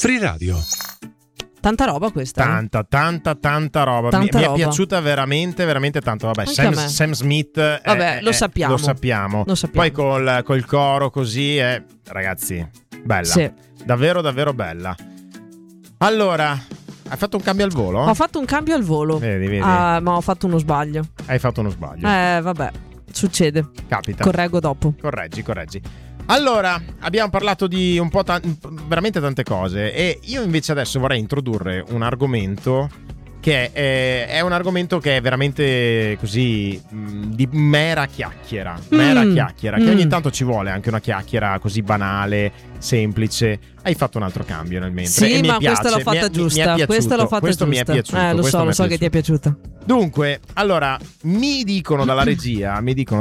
Free Radio. Tanta roba questa. Tanta roba. Mi è piaciuta veramente, veramente tanto. Vabbè, Sam Smith. Vabbè, lo sappiamo. Poi col coro così, ragazzi, bella. Sì. Davvero, davvero bella. Allora, hai fatto un cambio al volo? Ho fatto un cambio al volo. Vedi. Ma ho fatto uno sbaglio. Hai fatto uno sbaglio. Vabbè, succede. Capita. Correggo dopo. Correggi. Allora, abbiamo parlato di un po' veramente tante cose, e io invece adesso vorrei introdurre un argomento che è un argomento che è veramente così di mera chiacchiera, che ogni tanto ci vuole anche una chiacchiera così banale, semplice. Hai fatto un altro cambio nel mentre. Sì, e ma mi piace, questa l'ho fatta giusta. Questo mi è piaciuto. Lo so che ti è piaciuta. Dunque, allora, mi dicono dalla regia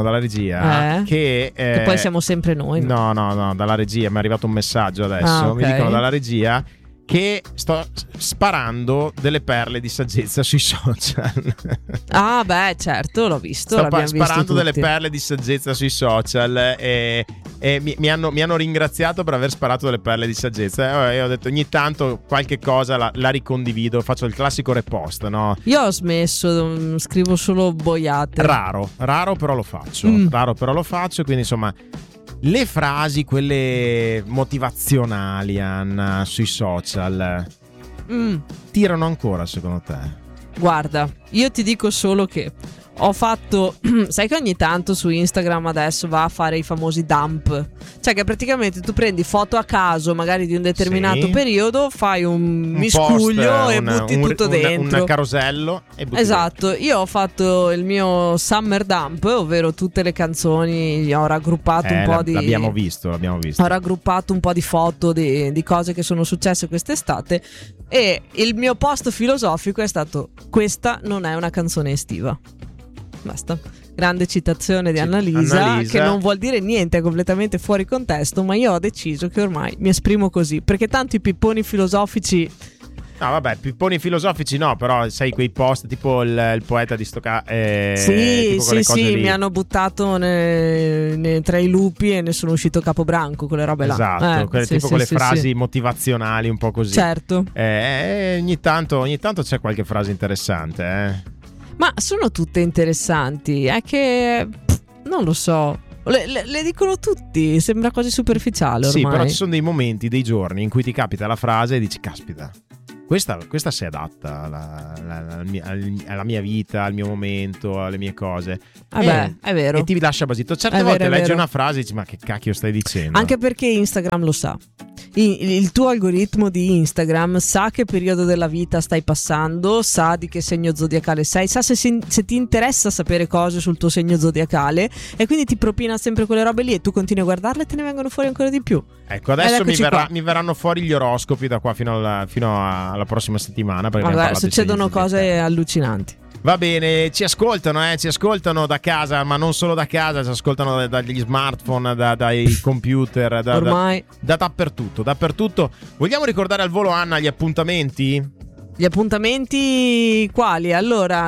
che poi siamo sempre noi. No, dalla regia mi è arrivato un messaggio adesso. Okay. Mi dicono dalla regia che sto sparando delle perle di saggezza sui social. Ah, beh, certo, l'ho visto. Sto sparando delle perle di saggezza sui social e mi hanno ringraziato per aver sparato delle perle di saggezza. Io ho detto ogni tanto qualche cosa la ricondivido, faccio il classico repost, no? Io ho smesso, scrivo solo boiate. Raro però lo faccio. Quindi insomma, le frasi, quelle motivazionali, Anna, sui social tirano ancora secondo te? Guarda, io ti dico solo che ho fatto, sai che ogni tanto su Instagram adesso va a fare i famosi dump, cioè che praticamente tu prendi foto a caso magari di un determinato periodo, fai un miscuglio post, e butti tutto dentro, un carosello e butti esatto dentro. Io ho fatto il mio summer dump, ovvero tutte le canzoni, ho raggruppato un po' di l'abbiamo visto ho raggruppato un po' di foto di cose che sono successe quest'estate, e il mio post filosofico è stato: questa non è una canzone estiva. Basta. Grande citazione di Annalisa, che non vuol dire niente, è completamente fuori contesto, ma io ho deciso che ormai mi esprimo così, perché tanto i pipponi filosofici... No, vabbè, pipponi filosofici no, però sai quei post tipo il poeta di sì, mi hanno buttato tra i lupi e ne sono uscito capobranco, quelle robe là. Esatto, quelle frasi motivazionali un po' così. Certo. Ogni tanto c'è qualche frase interessante, Ma sono tutte interessanti, è che non lo so, le dicono tutti, sembra quasi superficiale ormai. Sì, però ci sono dei momenti, dei giorni in cui ti capita la frase e dici caspita, questa si è adatta alla mia vita, al mio momento, alle mie cose. Vabbè, è vero. E ti lascia basito. Certe volte leggi una frase e dici ma che cacchio stai dicendo? Anche perché Instagram lo sa. Il tuo algoritmo di Instagram sa che periodo della vita stai passando, sa di che segno zodiacale sei, sa se ti interessa sapere cose sul tuo segno zodiacale, e quindi ti propina sempre quelle robe lì e tu continui a guardarle e te ne vengono fuori ancora di più. Ecco, adesso mi verranno fuori gli oroscopi da qua fino alla prossima settimana, perché guarda, succedono cose allucinanti. Va bene, ci ascoltano da casa, ma non solo da casa, ci ascoltano dagli smartphone, dai computer, ormai da dappertutto. Vogliamo ricordare al volo, Anna, gli appuntamenti? Gli appuntamenti quali? Allora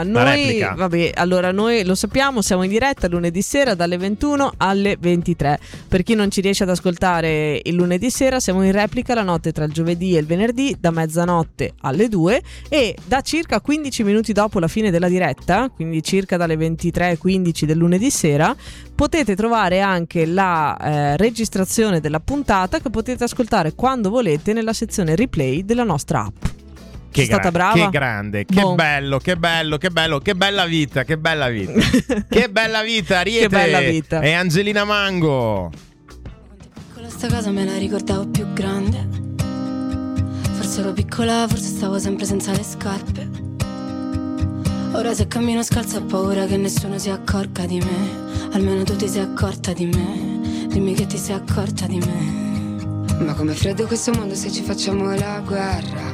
noi lo sappiamo, siamo in diretta lunedì sera dalle 21 alle 23. Per chi non ci riesce ad ascoltare il lunedì sera, siamo in replica la notte tra il giovedì e il venerdì da mezzanotte alle 2, e da circa 15 minuti dopo la fine della diretta, quindi circa dalle 23:15 del lunedì sera, potete trovare anche la registrazione della puntata, che potete ascoltare quando volete nella sezione replay della nostra app. Sei stata brava? Che grande, che bello, che bella vita, che bella vita, Ariete. Che bella vita. E Angelina Mango. Questa casa me la ricordavo più grande. Forse ero piccola, forse stavo sempre senza le scarpe. Ora se cammino scalza ho paura che nessuno si accorga di me. Almeno tu ti sei accorta di me. Dimmi che ti sei accorta di me. Ma com'è freddo questo mondo se ci facciamo la guerra.